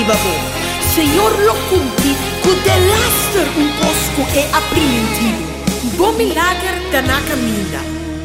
primitiva bo. Senhor lo cumpri, cu de laster posco e aprimentivo. Bom milagre da na caminha.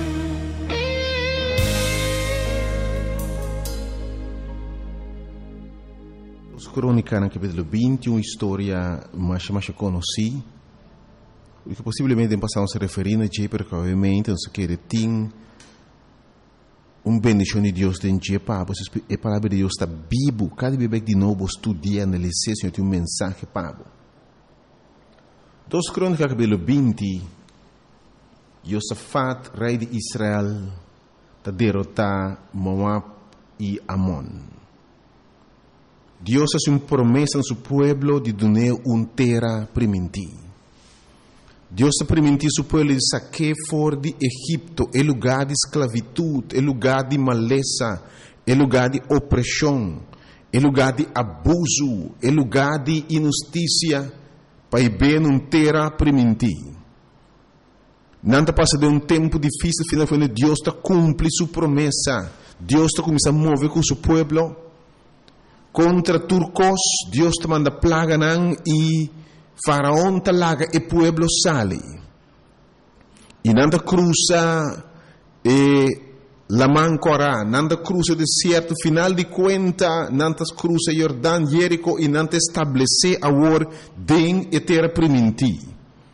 Os crônicas no capítulo 20, uma história mais conhecida, que possivelmente passamos a referir a Jé, porque obviamente nós queremos ter bendição de Deus dentro de Jé, a palavra de Deus está viva, cada vez de novo estudia, analisar, Senhor, tem mensagem para você. Dos crônicas capítulo 20, Josafat, rei de Israel, está derrotar Moab e Amon. Deus hace uma promessa a seu povo de dar uma terra primitiva. Deus está permitindo seu povo de sacar fora de Egipto, é lugar de esclavitud, é lugar de maleza, é lugar de opressão, é lugar de abuso, é lugar de injustiça, para ir bem uma terra primitiva. Não está passando um tempo difícil, finalmente Deus está cumprindo sua promessa. Deus está começando a mover com seu povo. Contra turcos, Deus te manda plaga e faraón te laga e pueblo sale. E nanda cruza la mancora, nanda cruza deserto, final de conta, nanda cruza Jordão, Jerico e nanda estabelece agora den e terra primitiva.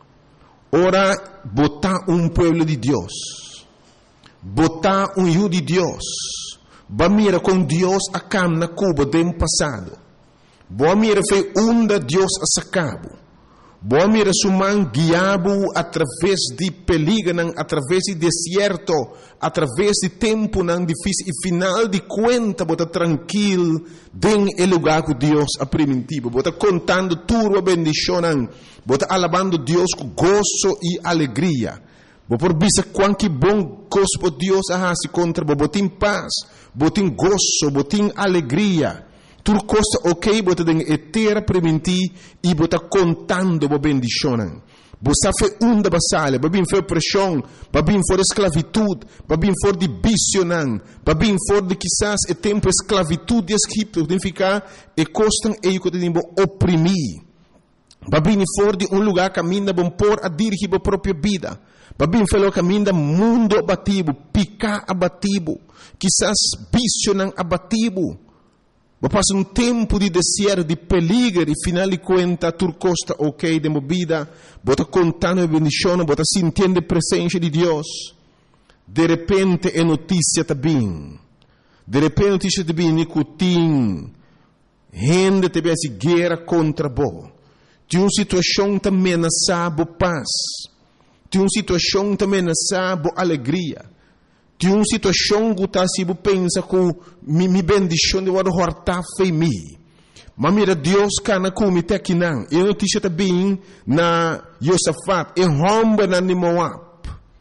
Ora, botar pueblo de Deus, botar hijo de Deus. Ba mira com Deus a cam na Cuba do passado. Boa mira foi onda Deus a sacabo. Boa mira suman guiabo através de peligro, através de deserto, através de tempo não difícil e final de conta bota tranquilo den el lugar que Deus a primitivo. Bota contando tudo a bendição, bota alabando Deus com gozo e alegria. Bo por bisa quanto bom gosto Deus se contra bo botin paz, botin gozo, botin alegria. Tudo costa ok, bota den etera prementi e bota contando bo bendicionan. Bo sa fe unda basale, babin fe pressão, babin for esclavitud, babin for de bicionan, babin for de quizás e tempo esclavitud de Egipto, significa e costan e que tem bo oprimir. Babin for de lugar caminha bom por a dirigir bo própria vida. Babin falou caminho mundo abatido, picar abatido, quizás bicho abatido. Passa tempo de deserto, de peligro, e final de conta, turcosta ok de vida, bota contando a bendição, bota sentindo a presença de Deus. De repente é notícia também. De repente notícia também, nicotim, gente te vê guerra contra bo. De uma situação também ameaçada paz. De uma situação também nessa boa alegria. De uma situação que está se pensa que me bendição de uma horta foi me. Mas mira Deus cana como te aqui não. E notícia também na Josafat e romba na Moab.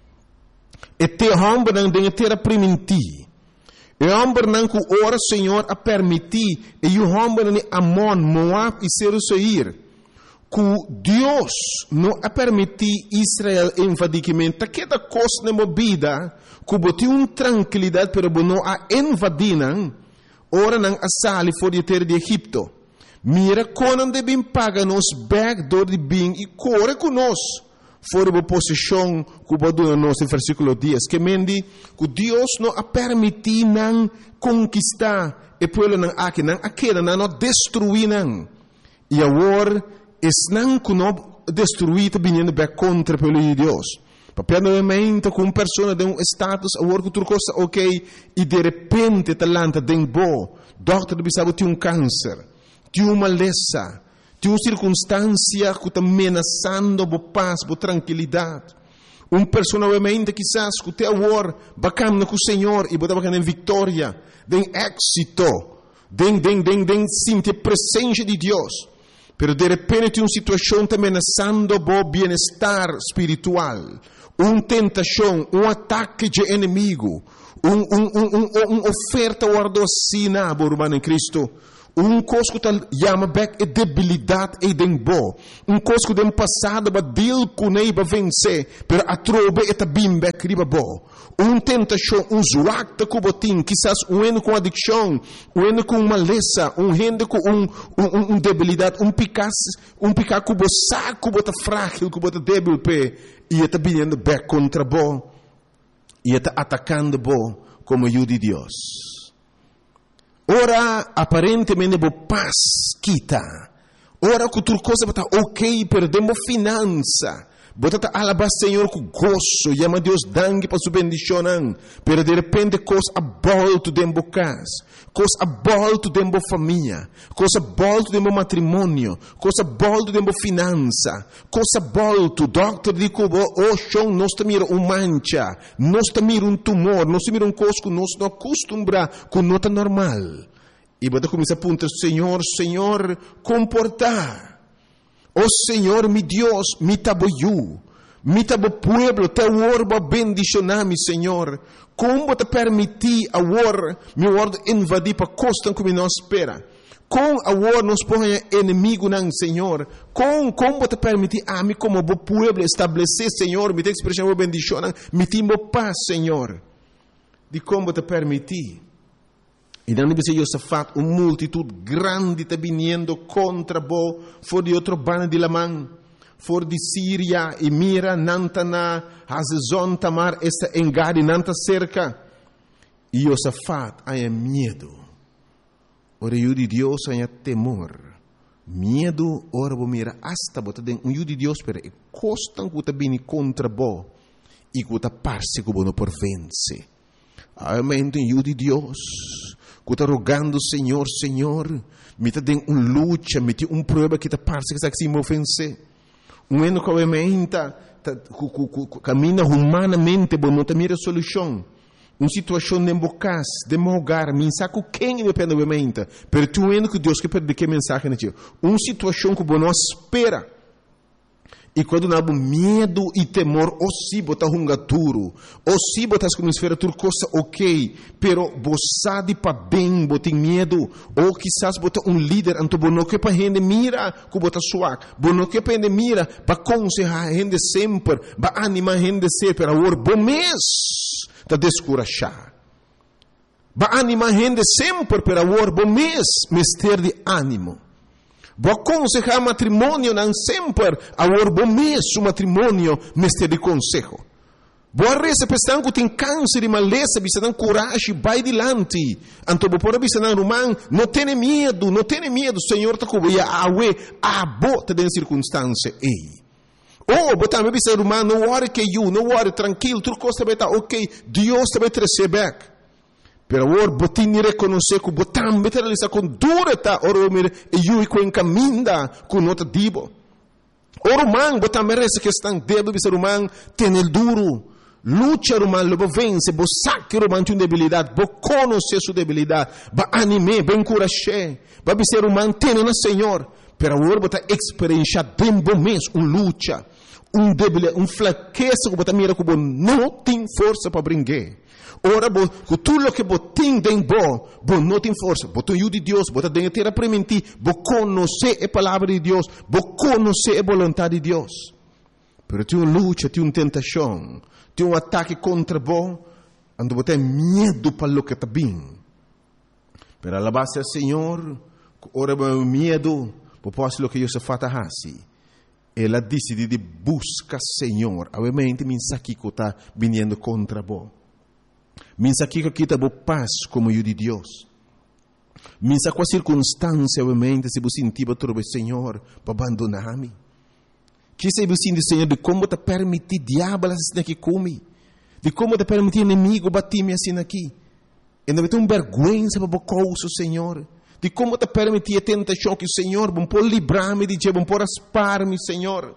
E te romba na de terra primitiva. E romba na que ora Senhor a permitir e o romba na Amon, Moab e Seir. Que Deus não a permitir Israel invadimento, que da coisa na vida, que botou uma tranquilidade, pero não a invadir, ora não a sair fora de terra de Egipto. Mira quando devem pagar nos backdoor de bem e corre conosco fora da posição que botou nos no versículo 10, que mendi que Deus não a permitir não conquistar e pelo não aqui não aquela não destruir não. E agora não que não destruir vindo bem contra pelo de Deus. Papel novamente com uma pessoa de um status, agora que tu costa ok, e de repente talanta den bo, doctor de bisabo tem câncer, tem uma maleza, tem uma circunstância que está ameaçando a paz, a tranquilidade. Uma pessoa novamente quizás que te agora bacana com o Senhor e botar bacana em vitória, den êxito, den sentir a presença de Deus. Pero de repente uma situação está ameaçando o bem-estar espiritual, uma tentação, um ataque de inimigo, uma oferta guardocina, irmão em Cristo, coisa que chama back é debilidade e dembo. Coisa que dem passado ba deal kunei ba vencer, pero a trobe eta bim back riba bo. Tentação, zuak ta kubotin, quizás com adicção, com maleza, gente com debilidade, picar kubo sa kubo ta frágil, kubo ta débil pe, e eta vindo back contra bo, e eta atacando bo como ajuda de Deus. Ora, aparentemente, bo paz quita. Ora, que tudo coisa está ok, perdemos finança. Bota alabar Senhor com gozo, chama Deus dangue para sua bendição. Pero de repente, coisa a volta dentro da casa, coisa a volta dentro da família, coisa a volta dentro do matrimônio, coisa a volta dentro da finança, coisa a volta. O doctor diz que nós temos mancha, nós temos tumor, nós temos coisa que nós não acostumbramos com nota normal. E bota começa a apontar, Senhor, comportar. Oh Senhor, mi Deus, mi tabo pueblo, te orba bendicionar-me, Senhor. Como te permitir a mi word invadir para costa como nós espera. Com a nos põe inimigo não, Senhor. Como te permitir a mim como pueblo estabelecer, Senhor, me te expressão bendicionar, me timbo paz, Senhor. De como te permitir. E não deve ser Josafat, multitud grande está vindo contra bo, for de outro bando de Lamã, for de Síria, e mira, Nantana, Hazezon, Tamar, esta engade, Nanta cerca. E Josafat, há medo. Ora, o de Deus, há temor. Medo, ora, bo mira, hasta bota den, o de Deus, pero e costan que está vindo contra bo, e que está parse que bo não por vence. Amém, o de Deus. Que está rogando, Senhor, me está dando luta, me tem prova que está parece que está se ofense. Ano que obviamente caminha humanamente, mas não está mira solução. Situação de embocas, de mogar, me saco quem depende obviamente. Pero tu ano que Deus quer perder que mensagem na tia. Situação que não espera. E quando nós temos medo e temor, ou se botar duro, ou se botar como esfera tudo coisa ok, pero você de para bem, botar medo, ou quizás botar líder, então não que para gente mira, que botar suave, não que para gente mira, para aconselhar a gente sempre, para animar a gente sempre, para o bom mês, para descorajar. Para animar a gente sempre, para o bom mês, ter de ânimo. Vou aconselhar matrimônio não sempre a bom mês o matrimônio mestre de conselho. Boa reza pensando que tem câncer e maleza, bisa não coragem, vai adiante. Então vou por bisa não romano, não tenha medo, Senhor tá com a bota de circunstância ei. Botar me bisa romano, não worry que não worry tranquilo, tudo costa vai estar ok, Deus te vai trazer back. Pero ora botin reconhecer que botam meter ali com dura tá ora me e com encaminda com nota dibo. Ora man botam merece que estão débil ser humano tem el duro. Lucha humano lobo vence, bo saque humano tem debilidade, bo conhecer sua debilidade, ba anime, bem encorajar, ba ser humano tem na Senhor. Pero ora botar experienciar bem bom mês lucha, debilidade, fraqueza que botam mira que bo não tem força para brincar. Ora, com tudo o que botem dentro, não tem força. Botem o de Deus, botem dentro para mentir, conhecer a palavra de Deus, conhecer a vontade de Deus. Pero tem uma luta, tem uma tentação, tem um ataque contra você, ando botem medo para o que está bem. Pero alabar-se ao Senhor, ora, medo, posso o que Deus faz assim. Ela decide de buscar Senhor, obviamente, mensagem que está vindo contra você. Minsa que kita bo paz como o de Deus. Minsa com a circunstância, obviamente, se você sentir o Senhor para abandonar-me. Que se você sentir, Senhor, de como te permitir diabo assim aqui comigo. De como te permitir inimigo bater-me assim aqui. E não tem vergonha para o coisa, Senhor. De como te permitir a tentação que o Senhor, bom por livrar-me de Deus, bom por aspar-me, Senhor.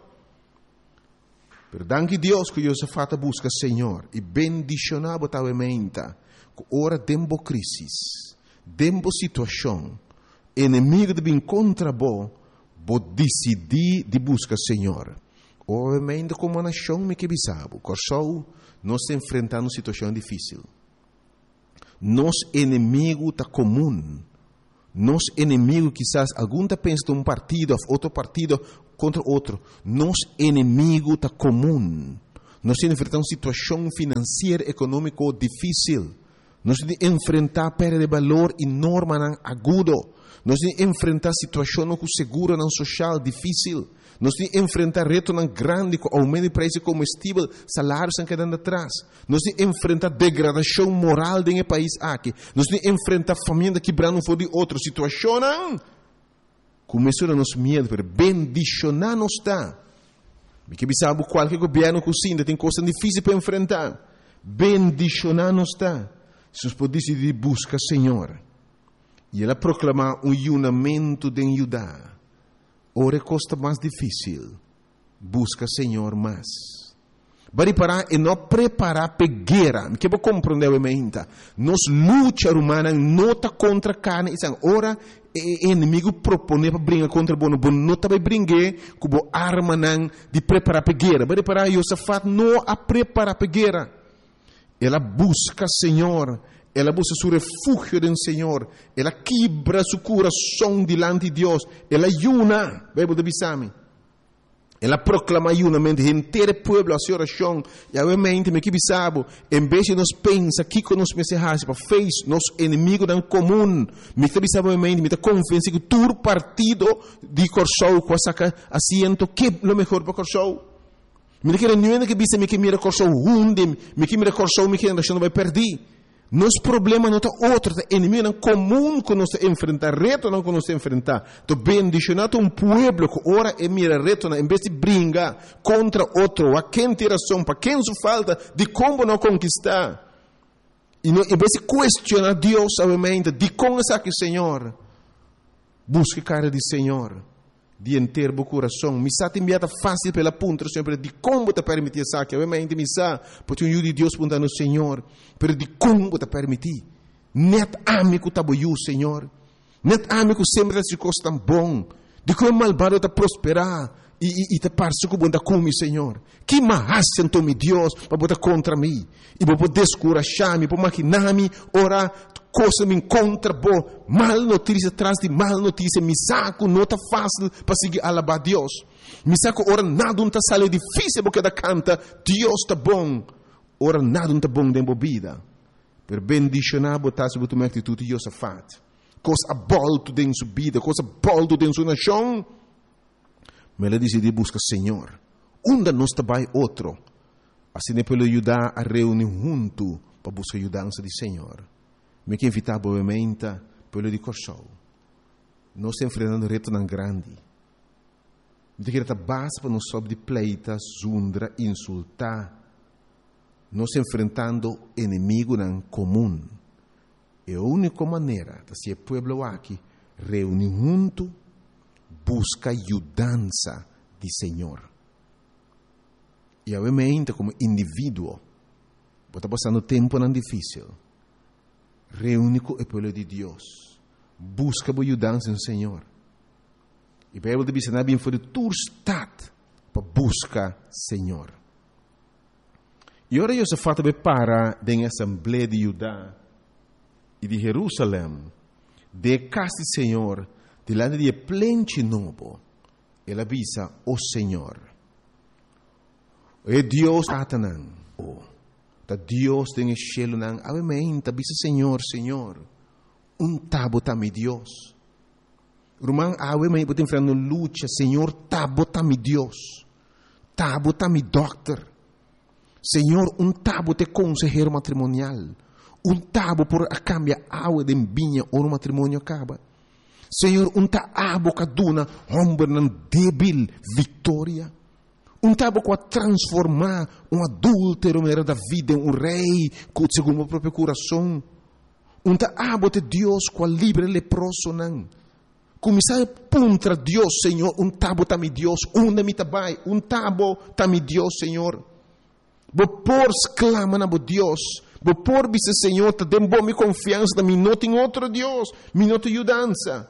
Danke Deus que Josafat busca Senhor e bendicionar botavelmente que ora dembo crisis, dembo situação, inimigo de vir contra bo decidir de buscar Senhor. Obviamente como nação me que bisabo, corsou nós enfrentando situação difícil. Nos inimigo tá comum, Nos inimigos, quizás, algum tá pensa de um partido, outro partido contra outro. Nos inimigo está comum. Nós enfrentamos uma situação financeira, econômica difícil. Nós enfrentar perda de valor enorme, agudo. Nós enfrentar situações com seguro social difícil. Nós enfrentar reto grande com aumento de preço de combustível, salários estão quedando atrás. Nós enfrentar degradação moral do país aqui. Nós enfrentar família quebrando um de outra situação. Começou a nos medo, pero bendicionar nos está. Porque sabe qualquer governo cozinha tem coisas difíceis para enfrentar. Bendicionar nos está. Se nós podemos decidir buscar Senhor. E ela proclamar unamento de ajudar. Ora costa mais difícil. Busca Senhor mais. Bari parar e não preparar para guerra. Me quero compreender a mente. Nos luta humana não está contra carne. Ora o inimigo propõe para brincar contra o bom. Não está para brincar com a arma de preparar para guerra. Bari parar Josafat não a preparar para guerra. Ela busca Senhor. Ela busca seu refúgio do Senhor. Ela quebra seu coração diante de Deus. Ela ayuna. Bíblia de Bisami. Ela proclama ayunamento inteiro povo a sua oração. E obviamente, me que sabe, em vez de nós pensar que nos mensagens para fez nosso inimigo em comum, me que sabe obviamente, me está convencido que todo partido de Corsou com essa assento que é o melhor para Corsou. Me que não é que bisa me que mira Corsou hunde, me que mira Corsou me que ainda não vai perder. Nosso problema não está outro, é inimigo comum que nós enfrentar, reto não que nós enfrentar. Estou bendicionado um povo que ora e mira reto, em vez de brincar contra outro, a quem tem razão, para quem se falta, de como não conquistar. E não, em vez de questionar Deus, obviamente, de como está aqui, Senhor, busque cara de Senhor, de inteiro o coração. Me está enviada fácil pela ponta, sempre de como te permitir isso aqui. Obviamente, me está, porque o de Deus pergunta no Senhor, pero de como te permitir. Net amigo tá boiu, Senhor. Net amigo sempre se coisa tão bom. De como malvado te prosperar e te parece que bunda come, Senhor. Que mais sentou me Deus para botar contra mim e para poder descorajar-me, para maquinar-me, orar. Coisa me encontra boa, mal notícia atrás de mal notícia, me saco, não está fácil para seguir alabar Deus. Me saco, ora nada não está sale difícil porque da canta, Deus está bom, ora nada não está bom dentro da vida. Per bendicionar, botar sobre tua atitude, Josafat. Coisa bolto dentro da sua vida, coisa bolto dentro da sua nação. Mas ela decidiu buscar Senhor. Onde nós trabalhamos outro. Assim é para ajudar a reunir junto para buscar a ajudança do Senhor. Me que invitar obviamente pelo de Corsou. Nós estamos enfrentando reto tão grande. De que base para nós sobre de pleita, zundra, insultar. Nós enfrentando inimigo em comum. É a única maneira de ser povo aqui reunir junto, busca ajudança de Senhor. E obviamente como indivíduo, está passando tempo não difícil. Reúne com o povo de Deus. Busca a ajudança no Senhor. E a Bíblia diz que bem foi tu estado para buscar Senhor. E agora Josafat vai parar na Assembleia de Judá e de Jerusalém, de casa do Senhor, delante de plente novo. Ele avisa o Senhor. É Deus Satanás. Ta Deus tem cielo nang obviamente bisa Senhor tabo tá mi Deus rumang obviamente botem frente luta Senhor tabo tá mi Deus tabo tá mi doctor Senhor tabo te consejero matrimonial tabo por a cambia água de vinha ou no matrimônio acaba Senhor ta abo kaduna hombre nan débil vitória tabo a transformar adúltero da vida em rei segundo o próprio coração. Tabo de Deus qual livre leproso não. Começar contra Deus, Senhor. Tabo tami Deus. Mi tabai. Tabo tami Deus, Senhor. Por clama na Deus. Por bisa Senhor. Te dem boa confiança. Mi não tem outro Deus. Mi não tem ajudança.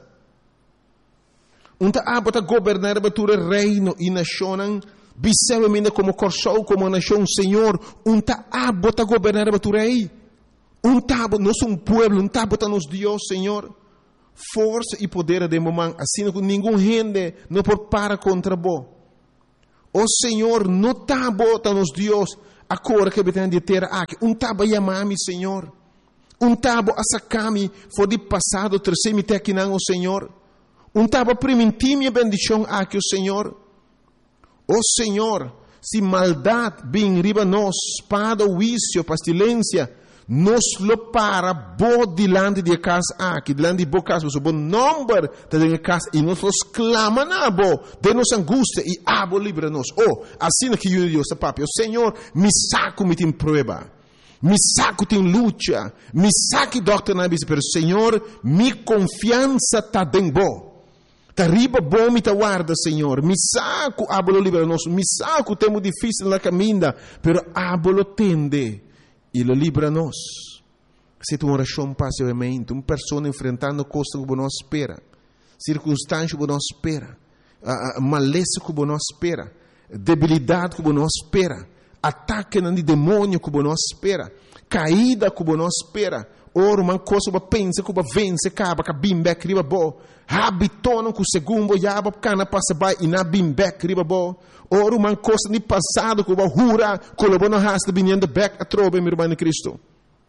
Abo ta governar batura reino e nação. Bisavamente como Corsou, como nação, Senhor, abo ta governar a tu rei. Tabo, nós um pueblo, tabo ta nos Deus, Senhor. força e poder de mamãe, assim que nenhum gente não pode parar contra bo. O Senhor não está botando nos Deus a cor que tem de ter aqui. Taba chamar-me, Senhor. Taba a sacar-me for de passado, trazer-me até aqui não, o Senhor. Taba permitir minha bendição aqui, o Senhor. O Senhor, se maldade vem riba nós, espada, vício, pestilência, nos lo para bo dilante de casa aqui, dilante de bo casa, o bom número de casa, e nós clama na bo, de nossa angústia, e abo livra-nos. Assim que eu Deus, papai, o Senhor, me saco me tem prova, me saco tem luta, me saque doctor na bisa, pero Senhor, mi confiança tá dentro bo. Tariba bom me guarda, Senhor. Me saco, abolo livra-nos. Me saco, temo difícil na caminha, pero abolo tende e lo livra-nos. Se tu uma oração passivamente, uma pessoa enfrentando coisas que não espera, circunstâncias que não espera, maleza que não espera, debilidade que não espera, ataque de demônio que não espera, caída que não espera. Ora, uma coisa que pensa, que vence, acaba, que bimbeck, riba bo. Habitono que o segundo, yaba, cana, passa by, e na bimbeck, riba bo. Ora, uma coisa de passado, que hura, que o bono rasta, vinhando back, a trobe, meu irmão de Cristo.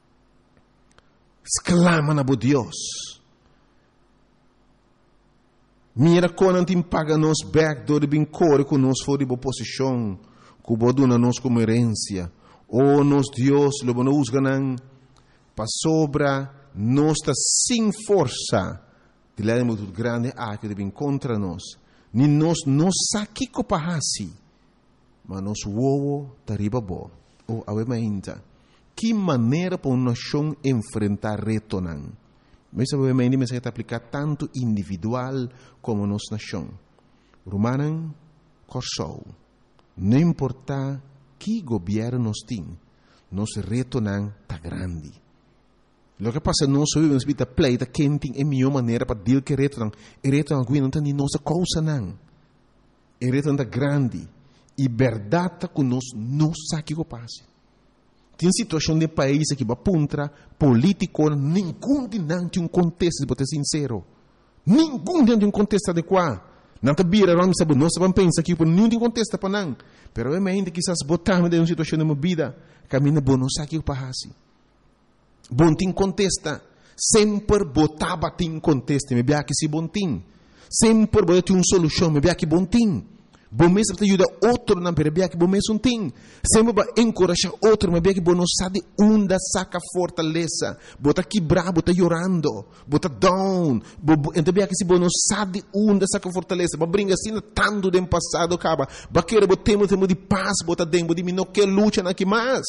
Exclama na bo Deus. Mira, quando te paga nos back, do de bincore, que nos for de boa posição, que o boduna nos como herência. Nos Deus, lo bono usganan, para sobra, nós está sem força, de lá muito grande, que deve contra nós. Nem nós não saque que pahasi, mas nós uovo tariba bo. Obviamente, que maneira para uma nação enfrentar reto não? Mas obviamente, mas é aplicar tanto individual como nossa nação. Romanan, corsou. Não importa que governo nós tem, nosso reto não está grande. Lo que passa não sou eu a pleita quente é minha maneira para dizer que reto não não tem nossa coisa não. É reto não grande e verdade que nós não sabe o que passa. Tem situação de país que va puntra político nenhum de não tem contexto para ser sincero. Nenhum de um contexto adequado. Não te bira não sabe nós vamos pensar que nenhum tem contexto para não. Pero é ainda que essas botarmos de uma situação de uma vida caminha bom não sabe o que passa. Bom tim contesta, sempre botava tim contesta, me bia que se bom tim, sempre botava uma solução, me bia que bom tim, bom mesmo te ajuda outro na me bia que bom mesmo tim, sempre vai encorajar outro, me bia que bom não sabe onde saca fortaleza, bota quebrar, bota chorando, bota down, então bia que se bom não sabe onde saca fortaleza, mas brinca assim tanto do passado acaba, baqueira botemos de paz, bota dentro de mim não quer luta na que mais.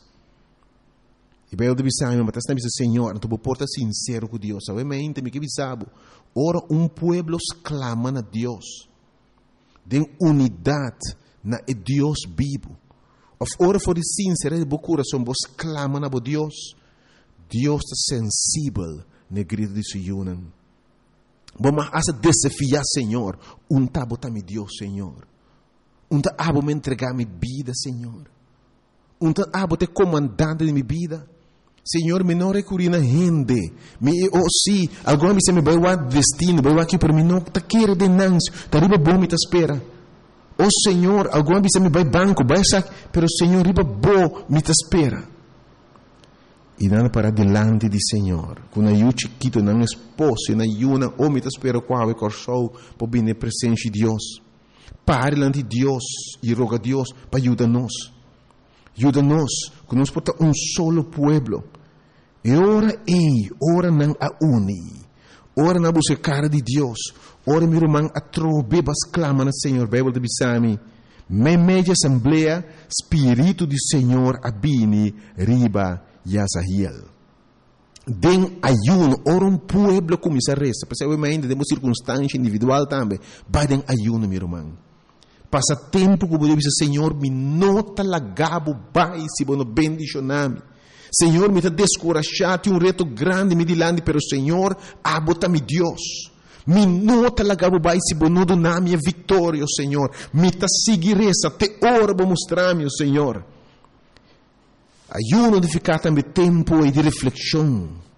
E bem, eu deve saber, mas está dizendo, Senhor, tu porta sincero com Deus. Obviamente, me que sabe. Ora, pueblo clama a Deus. De unidade na Deus vivo. Ora, for de sincero de coração, vos clama a Deus. Deus está sensível na grito de Sion. Vamos a desafiar, Senhor. Tabo tá mi Deus, Senhor. Tabo me entregar minha vida, Senhor. Tabo te comandante de minha vida. Senhor, me não recurrir na gente. Sim, agora me vai o destino, vai aqui para mim, não está querendo denúncia, está riba bom me espera. Senhor, agora me vai banco, vai saque, pero Senhor, riba bom me espera. E nada para delante de Senhor, com a eu chiquito, não esposo, na yuna, me espera qual é corsou, para vir na presença de Deus. Pare diante de Deus e roga a Deus para ajudar-nos. Ajuda-nos, que nós porta solo pueblo. E ora não a uni. Ora não busca cara de Deus. Ora meu irmão a trobebas clama no Senhor. Bíblia de Bisami. Media assembleia, Espírito do Senhor abini riba Yazahiel. Den ayuno, ora pueblo começa a resta. Porque ainda temos circunstância individual também. Vai den ayuno, meu irmão. Passa tempo que eu dizer, Senhor, me nota lagabo, vai, se bono bendicioname. Senhor, me está descorajado, tem reto grande, me dilante, pero Senhor, abota-me Deus. Me nota lagabo, vai, se bono doname a vitória, Senhor. Me está seguir essa, te ora para mostrar-me, Senhor. Ayuno de ficar também tempo e de reflexão.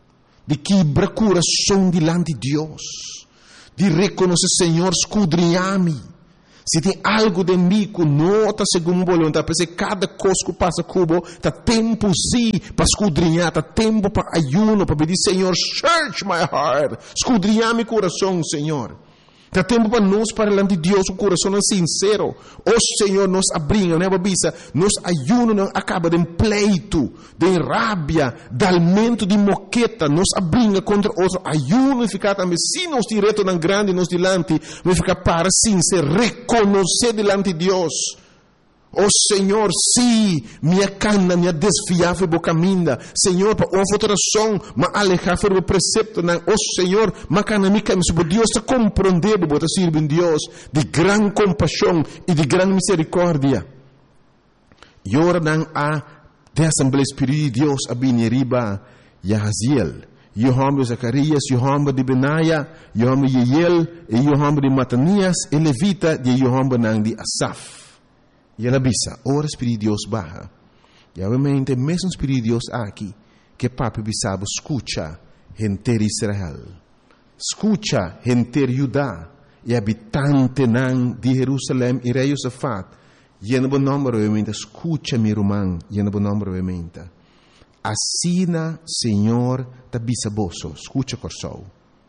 de quebrar coração diante de Deus, de reconhecer, Senhor, escudrinha-me. Se tem algo de mim que não está segundo a vontade, porque cada coisa que passa cubo, está tempo sim para escudrinhar, está tempo para ayuno, para pedir, Senhor, search my heart, escudrinhar meu coração, Senhor. Está tempo para nós, para diante de Deus, o coração é sincero. O Senhor nos abriga, né, babisa? Nos ayuno não acaba de pleito, de rabia, de aumento de moqueta, nos abriga contra outro. Ayuno ficar também, se nós direto não grande, nos dilante, vai ficar para sincero, reconhecer delante de Deus. Oh Senhor, sim, minha cana, minha desfiar foi boa caminha. Senhor, para uma votação, mas alejar foi o precepto. Oh Senhor, mas cana minha caminha. Deus está compreendendo, bota servir Deus de grande compaixão e de grande misericórdia. E ora não há de Assembleia Espírita de Deus a Bineriba, Yahaziel, Yohamba Zacarias, Yohamba de Benaia, Yohamba de Yeiel, e Yohamba de Matanias, e Levita de Yohamba de Asaf. E ela bisa, ora Espírito de Deus barra. E obviamente, mesmo Espírito de Deus aqui, que papi bisabo, escucha, gente de Israel, escucha, gente de Judá, e habitante de Jerusalém, e rei Josafat, e no bom nome, obviamente, escucha meu irmão, e no bom nome, obviamente. Assina, Senhor, da bisaboso, escucha corsou.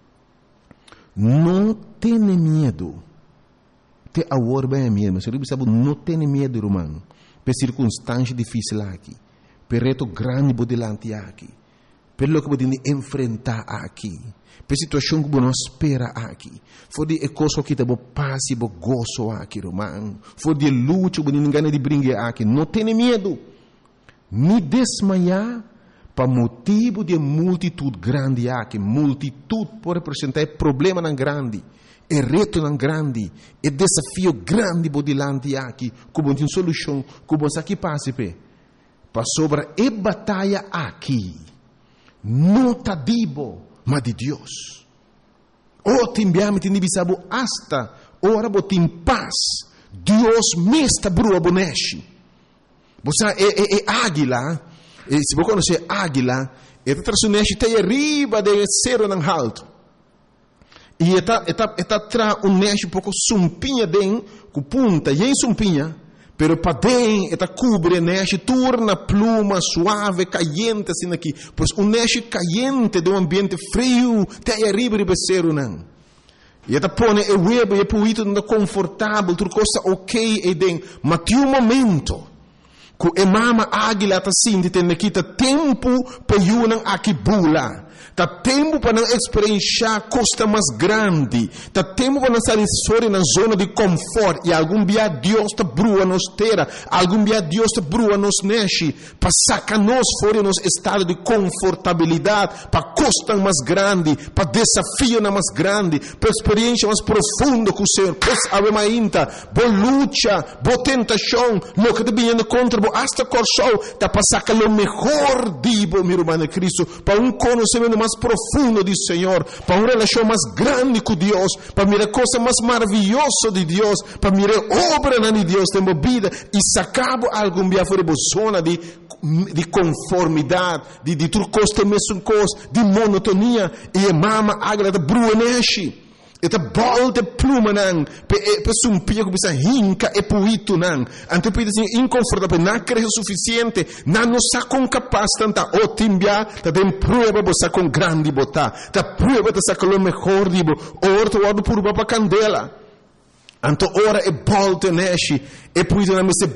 Não tenha medo. Te agora bem mesmo, se você não tem medo, irmão, por circunstância difícil aqui, por reto grande por delante aqui, por lo que você enfrentar aqui, por situação que você espera aqui, for de coisa que você passa e gozo aqui, irmão, for de luta que você não ganha de brincar aqui, não tem medo, nem desmaiar, para motivo de multitude grande aqui, multitude pode representar problema não grande. É reto não grande, é desafio grande por delante aqui, como tem solução, como aqui passa para sobre a batalha aqui, não está dibo, mas de Deus. O timbiame tem bisabo hasta ora botim paz, Deus me está brua boneshi. Você é águila, se você conhecer águila, é traçoneshi tem arriba de cero não alto. E está tra neche pouco sumpinha den com punta e em sumpinha, pero para den está cubre neche torna pluma suave caliente assim aqui, pois neche caliente de ambiente frio tem arriba de becero não. E está põe o web e puito não confortável, tudo coisa ok e den, mas tem momento que a mama águila está assim, tem aqui tempo para yunang aqui bula. Tá tempo para não experienciar costa mais grande. Tá tempo para não sair fora na zona de conforto. E algum dia Deus está brua nos terra. Algum dia Deus está brua nos neche. Para sacar nós fora nos estado de confortabilidade. Para costa mais grande. Para desafio mais grande. Para experiência mais profunda com o Senhor. Pois ave mainta. Boa luta. Boa tentação. Lo que está vindo contra. Boa hasta corsou. Tá para sacar o melhor dibo, meu irmão de Cristo. Para conhecimento mais profundo do Senhor, para uma relação mais grande com Deus, para mirar coisa mais maravilhosa de Deus, para mirar obra de Deus na vida e sacar algum dia fora da zona de conformidade, de tudo coisa mesmo coisa, de monotonia e mama agrada bruneshi. Eta volta pluma nan, pe sumpia que bisa hinca e puito nan. Ante pide assim inconfortável, não creio suficiente, não nos sacam capaz tanta otimbia, tá tem prova você com grande botar, tá prova de sacar o melhor dibo, orto wado por baba candela. Anto ora e volte neshi, e puito na meste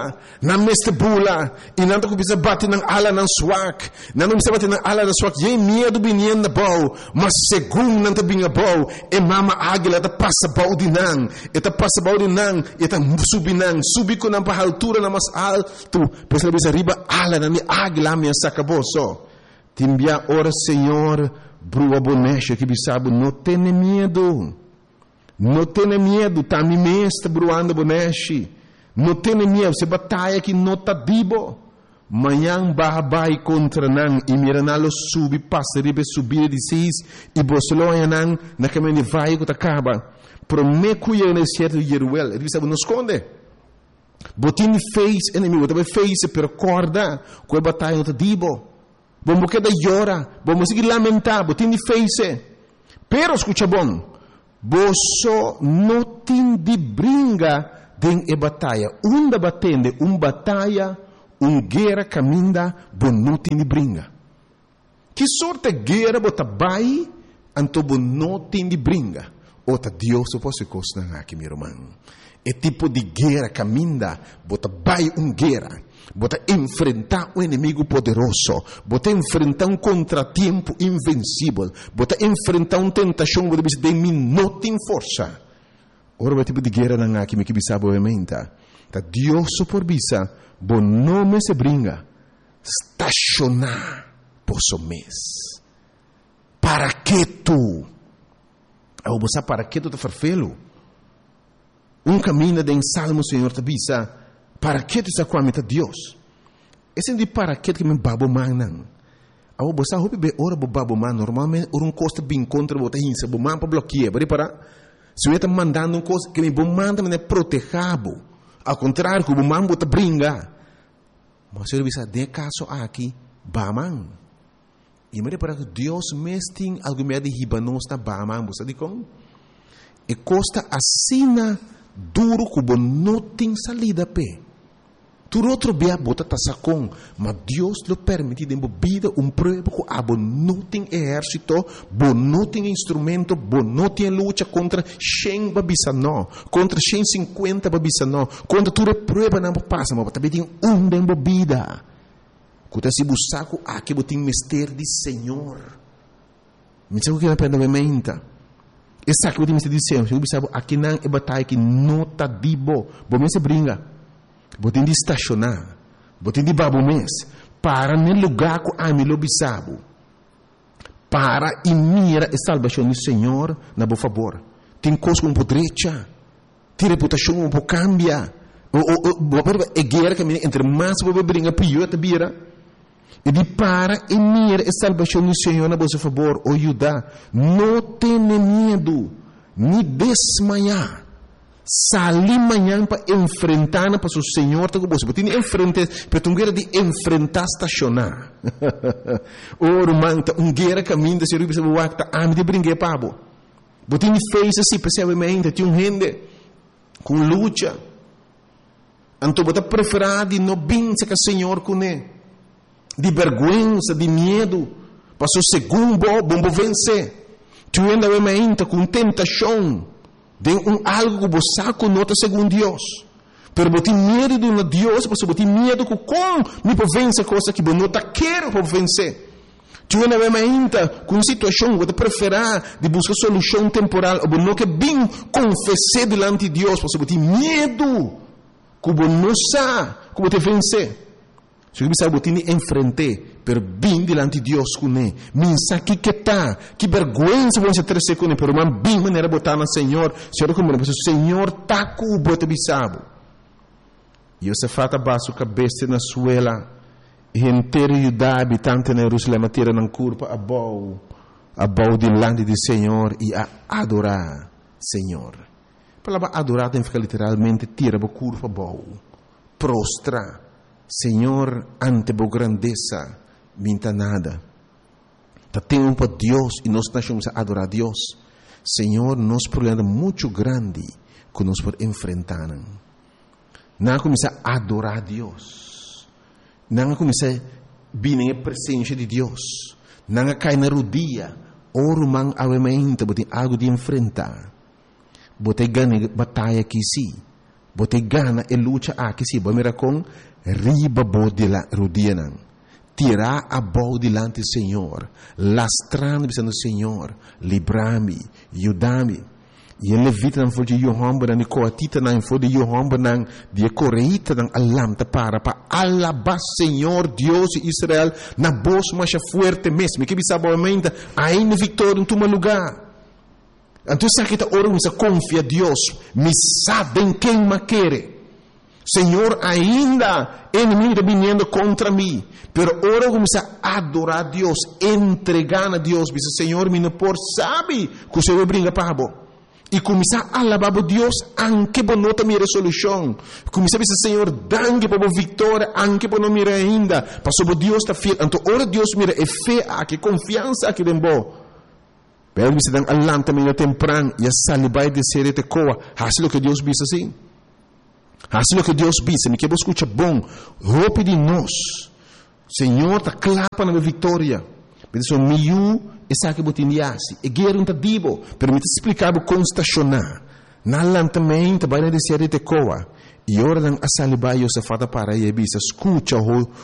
bula, e não que bisa bate nan ala nan swak, não bisa bate nan ala nan swak, e medo binien na bau, mas segundo não te binha bau, e mama águila ta passa bau de nan, e ta passa bau de nan, e ta subi com nan para altura na mais alto, pois ela bisa riba ala nan águila minha sacaboso. Timbia ora Senhor, brua bonecha que bisabo não tem medo. Não tenha medo, tá me mestre bruando boneche. Não tenha medo, você batalha que não tá dibo. Manhã babai contra nan e miranalo subi passa ribe subir de seis e bosloia nan na caminho vai que acaba. Prometo eu nesse certo Jeruel, ele sabe não esconde. Botin face inimigo, também face per corda, que batalha não tá dibo. Vamos quedar llorar, vamos seguir lamentar, vos tem de face. Pero escucha bom, vos não tem de brinca den e batalha. Batende, batalha, guerra caminda, vos não tem de brinca. Que sorte guerra bota vai, anto vos não tem de brinca. Ota Deus posso costar aqui, meu irmão. É tipo de guerra caminda, bota vai guerra. Bota enfrentar um inimigo poderoso, bota enfrentar um contratempo invencível, bota enfrentar uma tentação que você de mim não tem força. Ora, o tipo de guerra não há que me sabe obviamente. Tá Deus por bisa, bom nome se brinca, estacionar posso mês. Para que tu? Eu vou saber para que tu te farfelo? Caminho de Salmo, Senhor, te bisa. Para que tu está com a Deus? Esse é de para que me babo man não. Ao você hope be ora babo man normalmente um custa bem contra o hinsa bo man para bloquear, para se eu está mandando um coisa que me bo man também é protegado. Ao contrário, que o man bota brinca. Mas eu bisa de caso aqui baman. E me para que Deus mesting algo me de hibanos na baman, você diz como? E costa assina duro que não tem salida pé. Tu outro bia bota tasacon, mas Deus lo permite de vida prova que abo não tem exército, não tem instrumento, não tem luta contra 100 babisano, contra 150 babisano, contra tudo prova não passa, mas também tem de vida. Quando se buscaco aqui tem mistério de Senhor. Me sabe o que é para mente? Essa que eu disse de Senhor, eu sabe aqui não é batalha que não tá dibo, bom se brinca. Botem de estacionar, botem de babo mês, para no lugar que a mim lo bisabo, para e mira a salvação do Senhor, na boa favor. Tem coisa como podrecha, tem reputação como cambia, é guerra que entre mais você brinca pior te vira. E de para e mira a salvação do Senhor, na boa favor, o ajudar, não tenha medo, nem desmaiar. Salir amanhã para enfrentar para o Senhor, tá com você. Tem enfrentar, para tu guerra de enfrentar estacionar. Ora, manta, guerra caminho, se eu bisa buacta, me de brinque pabo. Botin fez assim, percebamente, tem gente com luta. Então, bota preferado de não bença que o Senhor com ele. De vergonha, de medo, para o segundo bom vencer. Tu ainda obviamente com tentação. De algo que você conota segundo Deus. Pero você tem medo de um Deus, você tem medo que como me pode vencer coisa que você não quer para vencer. Tu não é ainda com uma situação que você prefere de buscar solução temporal, ou não que bem confessar diante de Deus, você tem medo que você não sabe como te vencer. Se você sabe que você enfrentar, pero bem diante de Deus com ele. Mensa que está, que vergonha você ter com ele, pero man bem maneira botar na Senhor, Senhor está com você bisabo. E você fata baixo cabeça na suela, e inteiro Judá habitante na Jerusalém tira na curva a bau diante do Senhor e a adorar Senhor. A palavra adorar tem que ficar literalmente tira a curva a bau, prostra. Senhor, ante a grandeza, minta nada. Tem para Deus e nós estamos a adorar a Deus. Senhor, nosso problema é muito grande que nós podemos enfrentar. Não começar a adorar a Deus. Não começar a vir na presença de Deus. Não cair na rodilha. Oro man avemento, botem algo de enfrentar. Botem gana batalha aqui sim. Botem gana e luta aqui sim. Bomera com riba bo de la rodilha não. Tirar a bola delante do Senhor, lastrando pensando Senhor, livrar-me, ajudar-me. E ele levita não foi de Johan, não coatita não foi de Johan, não de correita não alamta para alabar Senhor Deus de Israel na voz mais forte mesmo. Que bisa obviamente ainda vitória em tu lugar. Então sabe que ora você confia Deus, me sabem quem me quer. Senhor, ainda inimigo vindo contra mim, pero ora começa a adorar a Deus, entregar a Deus, diz Senhor, me não por sabe que o Senhor brinca para bo. E começar a alabar a Deus anche por nota minha resolução. Começar a dizer, Senhor, danke por a vitória, anche por não mira ainda. Passou Deus está fiel. Então, ora Deus mira é fé aqui, confiança aqui dentro. Pero você dá alanta meio temprano e a salibai de ser te coa. Assim o que Deus diz assim. Assim o que Deus diz. Me quer escutar bom. Roupa de nós. Senhor, está clapa na minha vitória. Mas o meu essa que botindiasi e guerra tá dibo permite explicar como estacionar na lantamento vai na descer de coa e ora dan asalibaio se fada para e bisa escuta